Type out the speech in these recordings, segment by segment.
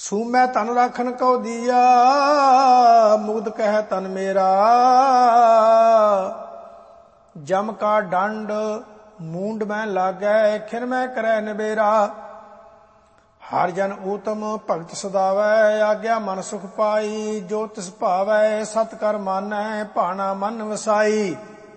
ਸੂਮੈ ਤਨ ਰਾਖਨ ਕਉ ਦੀਆ, ਮੁਗਧ ਕਹਿ ਤਨ ਮੇਰਾ। ਜਮ ਕਾ ਡੰਡ ਮੂੰਡ ਮੈਂ ਲਾਗੈ, ਖਿਨ ਮੈਂ ਕਰੈ ਨਿਬੇਰਾ। ਹਰ ਜਨ ਊਤਮ ਭਗਤ ਸਦਾਵੈ, ਆਗਿਆ ਮਨ ਸੁਖ ਪਾਈ। ਜੋ ਤਿਸ ਭਾਵੈ ਸਤ ਕਰ ਮਾਨੈ, ਭਾਣਾ ਮਨ ਵਸਾਈ।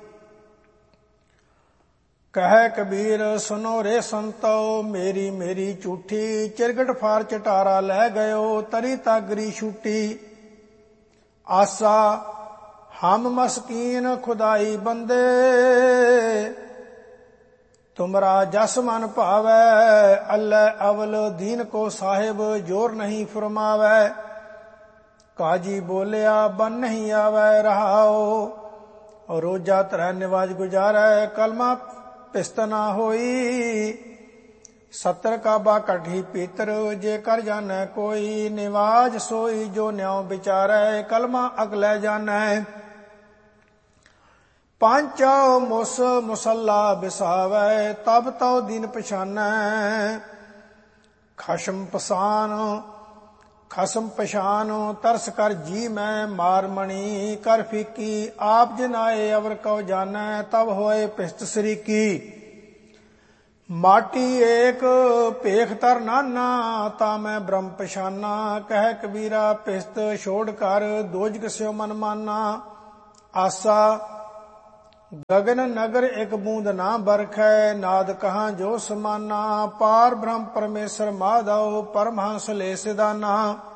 ਕਹਿ ਕਬੀਰ ਸੁਨੋ ਰੇ ਸੰਤੋ, ਮੇਰੀ ਮੇਰੀ ਝੂਠੀ। ਚਿਰਗਟ ਫਾਰ ਚਟਾਰਾ ਲੈ ਗਇਓ, ਤਰੀ ਤਾਗਰੀ ਛੂਟੀ। ਆਸਾ ਹਮ ਮਸਕੀਨ ਖੁਦਾਈ ਬੰਦੇ, ਤੁਮਰਾ ਜਸ ਮਨ ਭਾਵੈ। ਅੱਲੇ ਅਵਲ ਦੀਨ ਕੋ ਸਾਹਿਬ, ਜੋਰ ਨਹੀਂ ਫਰਮਾਵੈ। ਕਾਜੀ ਬੋਲਿਆ ਬਨ ਨਹੀਂ ਆਵੈ ਰਹਾਓ। ਰੋਜਾ ਧਰੈ ਨਿਵਾਜ ਗੁਜਾਰੈ, ਕਲਮਾ ਪਿਸਤ ਨਾ ਹੋਈ। 70 ਕਾਬਾ ਕਢੀ ਪੀਤਰ, ਜੇ ਕਰ ਜਾਣੈ ਕੋਈ। ਨਿਵਾਜ ਸੋਈ ਜੋ ਨਿਉ ਵਿਚਾਰੈ, ਕਲਮਾ ਅਗਲੇ ਜਾਣੈ। ਪਾਂਚੋ ਮੁਸ ਮੁਸੱਲਾ ਬਿਸਾਵੈ, ਤਬ ਤਉ ਦਿਨ ਪਛਾਨੈ। ਖਸਮ ਪਛਾਨ ਤਰਸ ਕਰ ਜੀ ਮੈਂ ਮਾਰਮਣੀ। ਕਰ ਫੀਕੀ ਆਪ ਜਨਾਏ ਅਵਰ ਕਉ ਜਾਣੈ, ਤਬ ਹੋਏ ਪਿਸਤ ਸਰੀਕੀ। ਮਾਟੀ ਏਕ ਭੇਖ ਤਰ ਨਾਨਾ, ਤਾ ਮੈਂ ਬ੍ਰਹਮ ਪਛਾਨਾ। ਕਹਿ ਕਬੀਰਾ ਪਿਸਤ ਛੋੜ ਕਰ, ਦੋਜਗ ਸਿਓ ਮਨ ਮਾਨਾ। ਆਸਾ ਗਗਨ ਨਗਰ ਇੱਕ ਬੂੰਦ ਨਾ ਬਰਖੈ, ਨਾਦ ਕਹਾਂ ਜੋ ਸਮਾਨਾ। ਪਾਰ ਬ੍ਰਹਮ ਪਰਮੇਸ਼ਰ ਮਾਧਵ, ਪਰਮਹੰਸ ਲੈ ਸਿਦਾਨਾ।